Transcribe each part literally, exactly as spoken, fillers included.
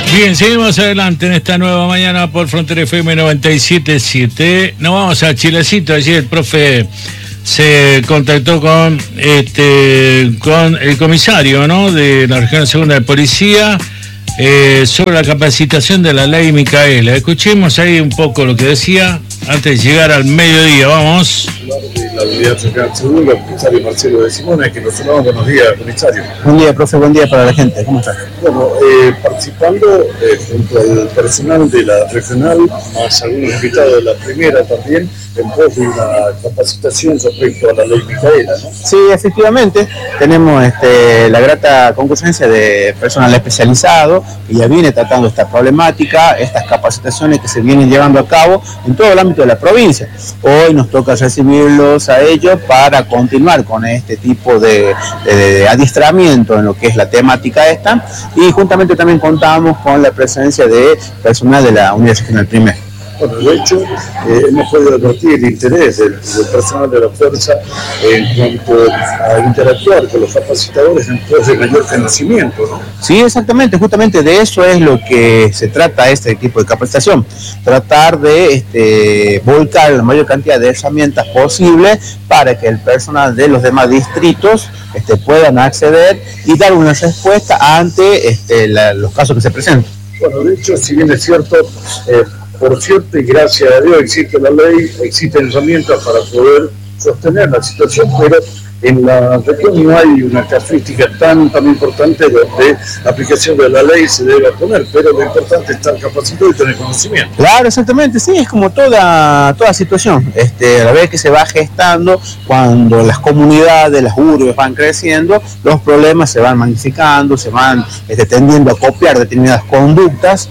Bien, seguimos adelante en esta nueva mañana por Frontera F M noventa y siete punto siete. Nos vamos a Chilecito. Allí el profe se contactó con este con el comisario, ¿no?, de la Región Segunda de Policía eh, sobre la capacitación de la ley Micaela. Escuchemos ahí un poco lo que decía antes de llegar al mediodía. Vamos. La unidad Regional Segunda, el comisario Marcelo de Simone, que nos saludamos. Buenos días, comisario. Buen día, profe, buen día para la gente. ¿Cómo estás? Bueno, eh, participando eh, junto al personal de la regional, más algunos invitados de la primera también, en pos de una capacitación respecto a la ley Micaela, ¿no? Sí, efectivamente, tenemos este, la grata concurrencia de personal especializado que ya viene tratando esta problemática, estas capacitaciones que se vienen llevando a cabo en todo el ámbito de la provincia. Hoy nos toca recibirlos a ellos para continuar con este tipo de, de, de adiestramiento en lo que es la temática esta, y juntamente también contamos con la presencia de personal de la Unidad Regional Primera. Bueno, de hecho, eh, hemos podido advertir el interés del, del personal de la fuerza en cuanto a interactuar con los capacitadores en pos de mayor conocimiento, ¿no? Sí, exactamente, justamente de eso es lo que se trata este tipo de capacitación, tratar de este, volcar la mayor cantidad de herramientas posibles para que el personal de los demás distritos este, puedan acceder y dar una respuesta ante este, la, los casos que se presentan. Bueno, de hecho, si bien es cierto, eh, por cierto, y gracias a Dios existe la ley, existen herramientas para poder sostener la situación, pero en la región no hay una casuística tan, tan importante donde la aplicación de la ley se debe poner, pero lo importante es estar capacitado y tener conocimiento. Claro, exactamente, sí, es como toda, toda situación, este, a la vez que se va gestando, cuando las comunidades, las urbes van creciendo, los problemas se van magnificando, se van este, tendiendo a copiar determinadas conductas,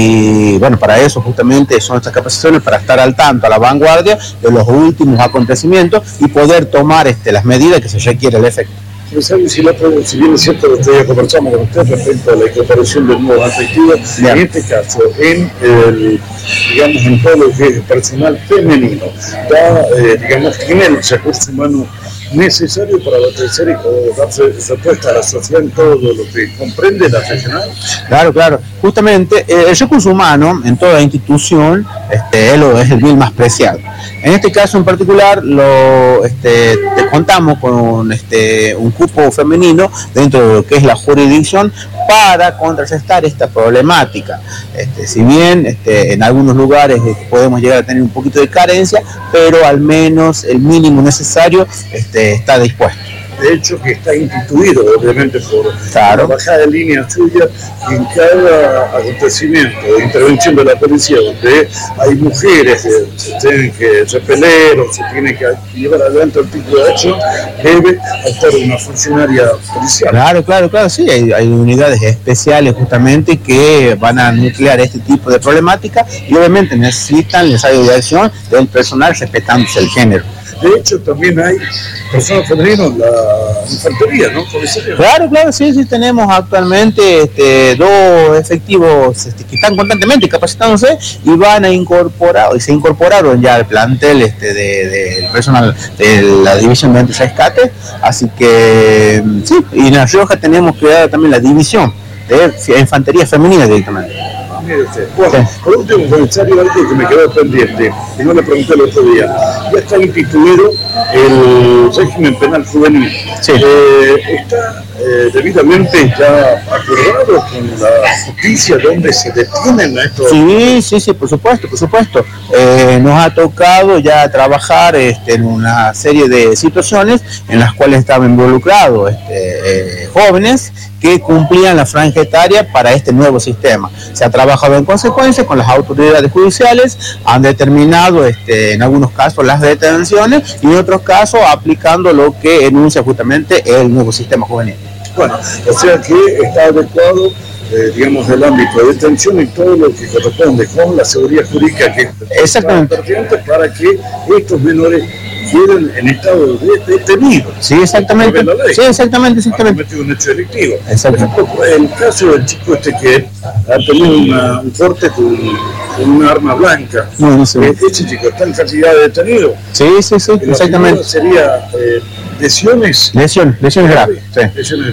y bueno, para eso justamente son estas capacitaciones, para estar al tanto, a la vanguardia de los últimos acontecimientos y poder tomar este, las medidas que se requiere el efecto. Si, si, la, si bien es cierto que ustedes conversamos con usted respecto a la incorporación del nuevo afectivo, en este caso, en el, digamos, en todo lo que es personal femenino, da, eh, digamos, tiene el recurso humano necesario para abastecer y darse respuesta a la sociedad en todo lo que comprende la regional. Claro, claro. Justamente eh, el recurso humano en toda institución este, es el bien más preciado. En este caso en particular lo este, te contamos con este, un cupo femenino dentro de lo que es la jurisdicción para contrarrestar esta problemática. Este, si bien este, en algunos lugares podemos llegar a tener un poquito de carencia, pero al menos el mínimo necesario este, está dispuesto. De hecho, que está instituido, obviamente, por claro. la bajada de línea suya, en cada acontecimiento de intervención de la policía, donde hay mujeres que se tienen que repeler o se tienen que llevar adelante el tipo de acción, debe actuar una funcionaria policial. Claro, claro, claro, sí, hay, hay unidades especiales justamente que van a nuclear este tipo de problemática y obviamente necesitan el ensayo de acción del personal respetándose el género. De hecho, también hay personas femeninas en la infantería, ¿no? Comisario. Claro, claro, sí, sí, tenemos actualmente este, dos efectivos este, que están constantemente capacitándose y van a incorporar, y se incorporaron ya al plantel este, de, de personal de la división de antirrescate, así que sí, y en La Rioja tenemos creada también la división de infantería femenina directamente. Mire usted. Bueno, sí. Por último, comisario, algo que me quedó pendiente, y no le pregunté el otro día. Ya está instituido el régimen penal juvenil. Sí. Eh, ¿Está eh, debidamente ya acordado con la justicia donde se detienen a estos? Sí, sí, sí, por supuesto, por supuesto. Eh, nos ha tocado ya trabajar este, en una serie de situaciones en las cuales estaban involucrados este, eh, jóvenes que cumplían la franja etaria para este nuevo sistema. Se ha trabajado en consecuencia con las autoridades judiciales, han determinado este, en algunos casos las detenciones y en otros casos aplicando lo que enuncia justamente el nuevo sistema juvenil. Bueno, o sea que está adecuado, eh, digamos, del ámbito de detención y todo lo que corresponde con la seguridad jurídica que es pertinente para que estos menores queden en estado de detenido. Sí, exactamente. Sí, exactamente, exactamente. Ha cometido un hecho delictivo. Exacto. Por ejemplo, el caso del chico este que ha tenido una, un corte con, con una arma blanca. No, sí. Ese chico está en cantidad de detenido. Sí, sí, sí, exactamente. Sería eh, lesiones. Lesiones, lesiones graves. Sí. Lesiones graves.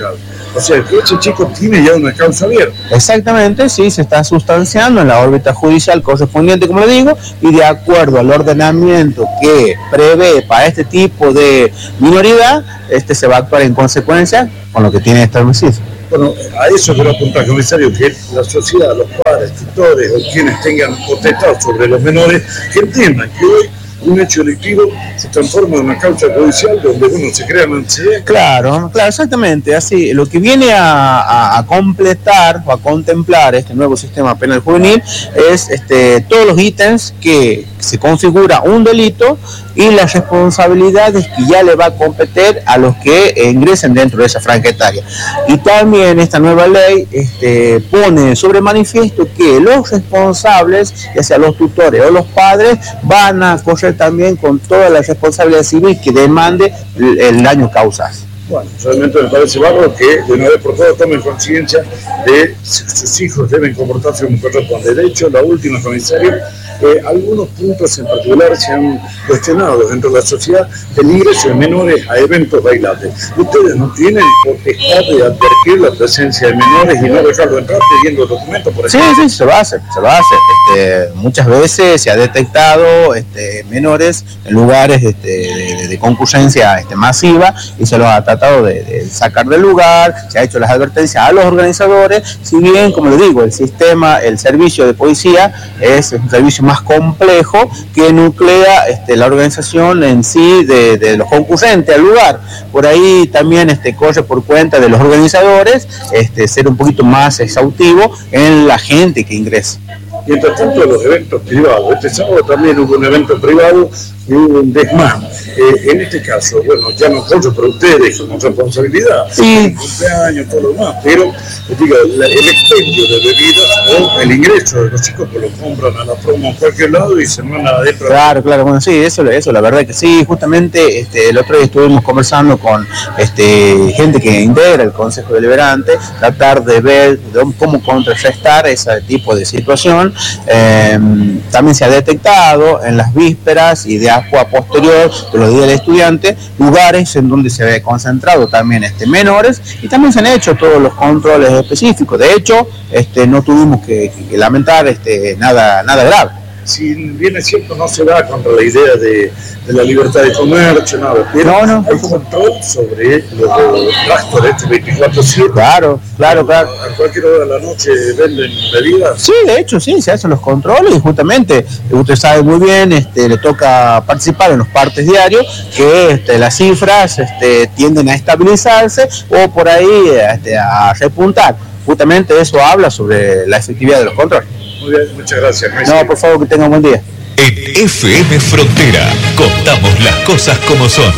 O sea, que ese chico tiene ya una causa abierta. Exactamente, sí, se está sustanciando en la órbita judicial correspondiente, como le digo, y de acuerdo al ordenamiento que prevé para este tipo de minoridad, este se va a actuar en consecuencia con lo que tiene establecido. Bueno, a eso quiero apuntar, comisario, que la sociedad, los padres, tutores o quienes tengan potestad sobre los menores, que entiendan que hoy un hecho delictivo se transforma en una causa judicial donde uno se crea ansiedad. Claro, claro, exactamente, así. Lo que viene a, a, a completar o a contemplar este nuevo sistema penal juvenil es este, todos los ítems que se configura un delito y las responsabilidades que ya le va a competir a los que ingresen dentro de esa franja etaria. Y también esta nueva ley este, pone sobre manifiesto que los responsables, ya sea los tutores o los padres, van a correr también con toda la responsabilidad civil que demande el, el daño causado. Bueno, realmente me parece bárbaro que de una vez por todas tomen conciencia de si sus hijos deben comportarse como corresponde. De hecho, la última, comisario, eh, algunos puntos en particular se han cuestionado dentro de la sociedad del ingreso de menores a eventos bailables. Ustedes no tienen potestad de advertir la presencia de menores y no dejarlo entrar pidiendo documentos, por ejemplo. Sí, sí, se va a hacer, se va a hacer. Este, muchas veces se ha detectado este, menores en lugares este, de, de concurrencia este, masiva y se los ha tratado de, de sacar del lugar, se ha hecho las advertencias a los organizadores, si bien, como le digo, el sistema, el servicio de policía es un servicio más complejo que nuclea este, la organización en sí de, de los concurrentes al lugar. Por ahí también este, corre por cuenta de los organizadores este, ser un poquito más exhaustivo en la gente que ingresa. Mientras tanto, los eventos privados. Este sábado también hubo un evento privado y hubo un desmán. Eh, en este caso, bueno, ya no mucho para ustedes con responsabilidad, sí. El cumpleaños, todo lo demás, pero digo, la, el expendio de bebidas o el ingreso de los chicos que lo compran a la promo en cualquier lado y se van adentro. Claro, claro, bueno, sí, eso, eso, la verdad que sí. Justamente este, el otro día estuvimos conversando con este, gente que integra el Consejo Deliberante, tratar de ver de cómo contrarrestar ese tipo de situación. Eh, también se ha detectado en las vísperas y de a posterior de los días del estudiante lugares en donde se ve concentrado también este, menores, y también se han hecho todos los controles específicos. De hecho, este, no tuvimos que, que, que lamentar este, nada, nada grave. Si bien es cierto, no se da contra la idea de, de la libertad de comercio, nada, pero no, no. hay control sobre los gastos de este veinticuatro siete. Claro, claro, claro. A cualquier hora de la noche venden bebidas. Sí, de hecho, sí, se hacen los controles y justamente, usted sabe muy bien, este, le toca participar en los partes diarios, que este, las cifras este, tienden a estabilizarse o por ahí este, a repuntar. Justamente eso habla sobre la efectividad de los controles. Muy bien, muchas gracias. No, por favor, que tenga un buen día. En F M Frontera contamos las cosas como son.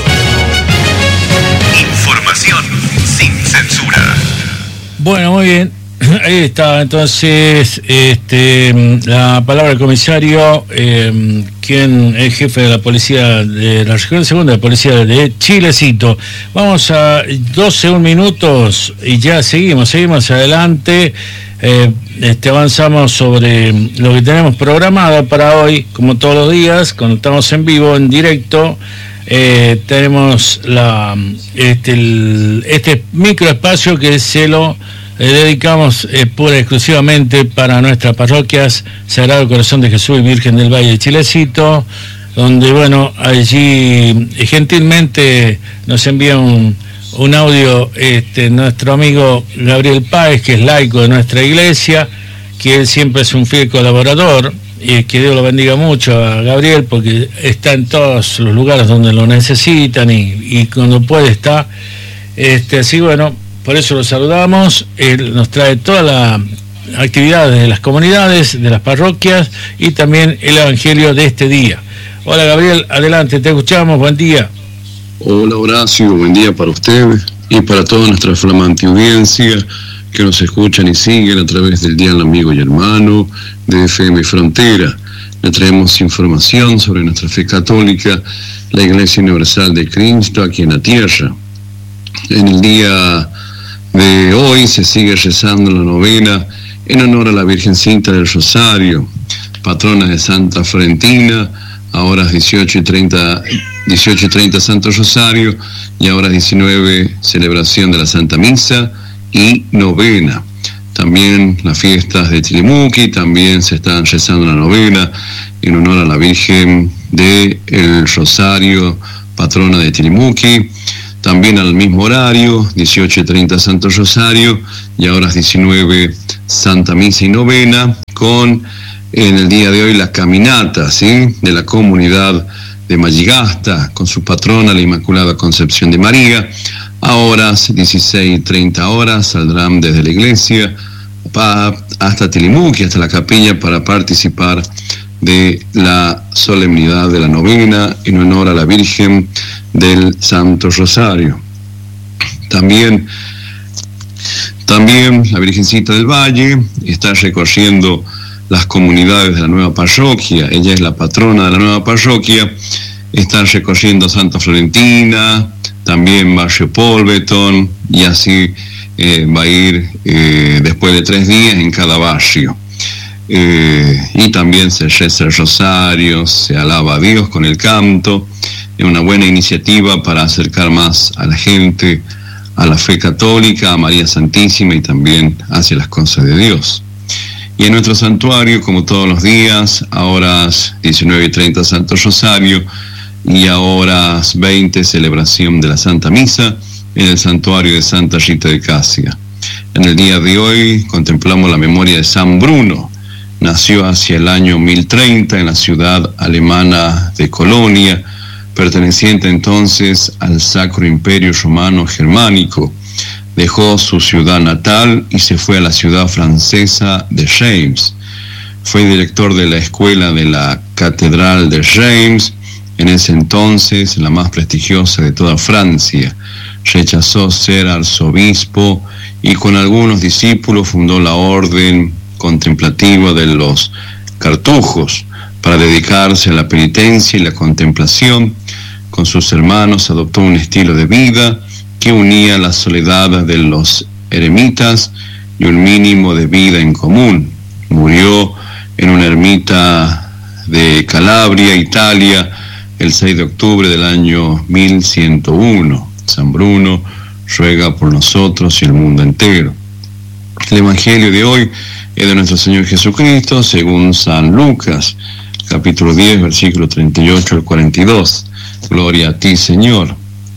Información sin censura. Bueno, muy bien. Ahí está, entonces, este, la palabra del comisario, eh, quien es jefe de la policía de la región segunda de policía de Chilecito. Vamos a doce minutos y ya seguimos, seguimos adelante. Eh, este, avanzamos sobre lo que tenemos programado para hoy, como todos los días, cuando estamos en vivo, en directo. Eh, tenemos la, este, el, este microespacio que se lo eh, dedicamos eh, pura y exclusivamente para nuestras parroquias Sagrado Corazón de Jesús y Virgen del Valle de Chilecito, donde, bueno, allí eh, gentilmente nos envía un un audio este, nuestro amigo Gabriel Páez, que es laico de nuestra iglesia, que él siempre es un fiel colaborador, y que Dios lo bendiga mucho a Gabriel, porque está en todos los lugares donde lo necesitan y, y cuando puede está. Este, así bueno, por eso lo saludamos. Él nos trae todas las actividades de las comunidades, de las parroquias y también el evangelio de este día. Hola Gabriel, adelante, te escuchamos, buen día. Hola Horacio, buen día para ustedes y para toda nuestra flamante audiencia que nos escuchan y siguen a través del Dial Amigo y Hermano de F M Frontera. Le traemos información sobre nuestra fe católica, la Iglesia Universal de Cristo aquí en la tierra. En el día de hoy se sigue rezando la novena en honor a la Virgencita del Rosario, patrona de Santa Florentina, a horas dieciocho y treinta Santo Rosario, y a horas diecinueve celebración de la Santa Misa y novena. También las fiestas de Tilimuki, también se están rezando la novena en honor a la Virgen del Rosario, patrona de Tilimuki. También al mismo horario, dieciocho y treinta Santo Rosario, y a horas diecinueve Santa Misa y novena, con en el día de hoy la caminata, ¿sí?, de la comunidad de Malligasta, con su patrona, la Inmaculada Concepción de María. A horas dieciséis y treinta horas saldrán desde la iglesia pa, hasta Tilimuki, hasta la capilla, para participar de la solemnidad de la novena en honor a la Virgen del Santo Rosario. También, también la Virgencita del Valle está recorriendo las comunidades de la nueva parroquia. Ella es la patrona de la nueva parroquia. Está recorriendo Santa Florentina, también Barrio Polveton, y así eh, va a ir eh, después de tres días en cada barrio. Eh, y también se reza el rosario, se alaba a Dios con el canto. Es una buena iniciativa para acercar más a la gente a la fe católica, a María Santísima y también hacia las cosas de Dios. Y en nuestro santuario, como todos los días, a horas diecinueve y treinta Santo Rosario, y a horas veinte celebración de la Santa Misa en el santuario de Santa Rita de Casia. En el día de hoy contemplamos la memoria de San Bruno. Nació hacia el año mil treinta en la ciudad alemana de Colonia, perteneciente entonces al Sacro Imperio Romano Germánico. Dejó su ciudad natal y se fue a la ciudad francesa de Reims. Fue director de la escuela de la Catedral de Reims, en ese entonces la más prestigiosa de toda Francia. Rechazó ser arzobispo y con algunos discípulos fundó la orden contemplativa de los cartujos para dedicarse a la penitencia y la contemplación. Con sus hermanos adoptó un estilo de vida que unía la soledad de los eremitas y un mínimo de vida en común. Murió en una ermita de Calabria, Italia, el seis de octubre del año mil ciento uno. San Bruno ruega por nosotros y el mundo entero. El Evangelio de hoy es de nuestro Señor Jesucristo según San Lucas, capítulo diez, versículo treinta y ocho al cuarenta y dos. Gloria a ti, Señor.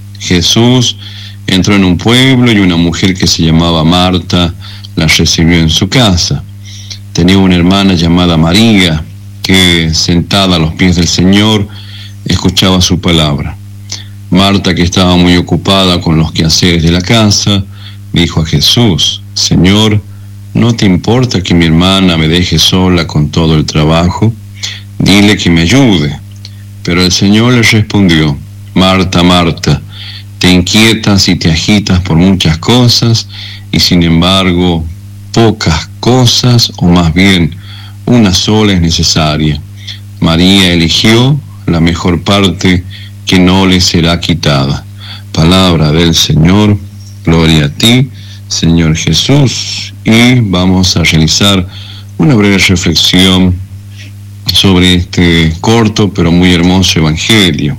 Jesús entró en un pueblo y una mujer que se llamaba Marta la recibió en su casa. Tenía una hermana llamada María que, sentada a los pies del Señor, escuchaba su palabra. Marta, que estaba muy ocupada con los quehaceres de la casa, dijo a Jesús: Señor, ¿no te importa que mi hermana me deje sola con todo el trabajo? Dile que me ayude. Pero el Señor le respondió: Marta, Marta, te inquietas y te agitas por muchas cosas, y sin embargo, pocas cosas, o más bien, una sola es necesaria. María eligió la mejor parte que no le será quitada. Palabra del Señor. Gloria a ti, Señor Jesús. Y vamos a realizar una breve reflexión sobre este corto pero muy hermoso evangelio.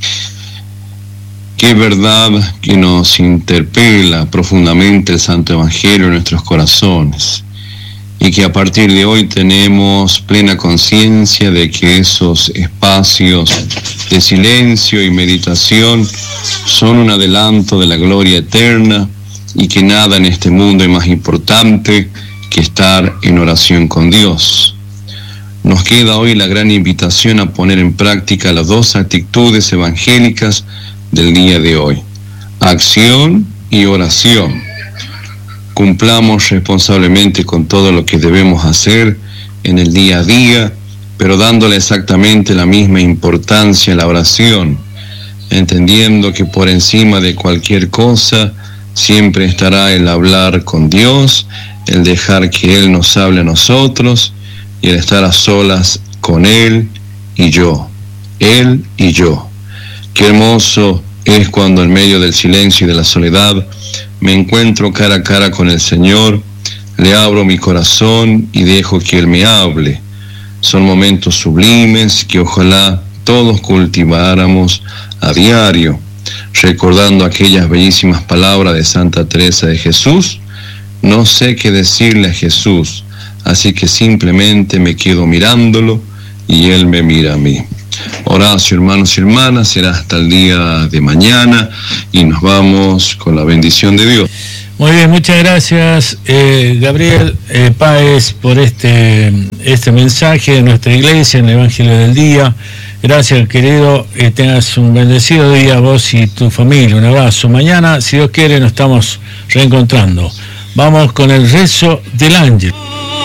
Qué verdad que nos interpela profundamente el Santo Evangelio en nuestros corazones, y que a partir de hoy tenemos plena conciencia de que esos espacios de silencio y meditación son un adelanto de la gloria eterna, y que nada en este mundo es más importante que estar en oración con Dios. Nos queda hoy la gran invitación a poner en práctica las dos actitudes evangélicas del día de hoy: acción y oración. Cumplamos responsablemente con todo lo que debemos hacer en el día a día, pero dándole exactamente la misma importancia a la oración, entendiendo que por encima de cualquier cosa siempre estará el hablar con Dios, el dejar que Él nos hable a nosotros y el estar a solas con Él y yo, Él y yo. Qué hermoso es cuando en medio del silencio y de la soledad me encuentro cara a cara con el Señor, le abro mi corazón y dejo que Él me hable. Son momentos sublimes que ojalá todos cultiváramos a diario, recordando aquellas bellísimas palabras de Santa Teresa de Jesús: No sé qué decirle a Jesús, así que simplemente me quedo mirándolo y Él me mira a mí. Horacio, hermanos y hermanas, será hasta el día de mañana y nos vamos con la bendición de Dios. Muy bien, muchas gracias, eh, Gabriel eh, Páez, por este, este mensaje de nuestra iglesia en el Evangelio del Día. Gracias, querido, eh, tengas un bendecido día vos y tu familia. Un abrazo. Mañana, si Dios quiere, nos estamos reencontrando. Vamos con el rezo del ángel.